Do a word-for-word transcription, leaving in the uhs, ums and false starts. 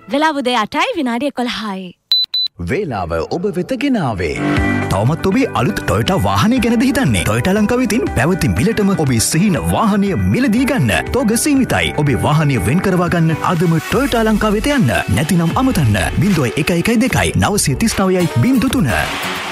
වෙලාව උදේ අටයි විනාඩි එකොළහයි. වේලාව ඔබ වෙත ගෙනාවේ. තවමත් ඔබේ අලුත් ටොයෝටා වාහනය ගැනද හිතන්නේ? ටොයෝටා ලංකාව විසින් පැවති මිලටම ඔබේ සිහින වාහනය මිලදී ගන්න. තෝග සීමිතයි. ඔබේ වාහනය වෙන් කරවා ගන්න අදම ටොයෝටා ලංකාව වෙත යන්න. නැතිනම් අමතන්න. බිංදුව එක එක දෙකයි නවසිය තිස් නවයයි බිංදුව තුන.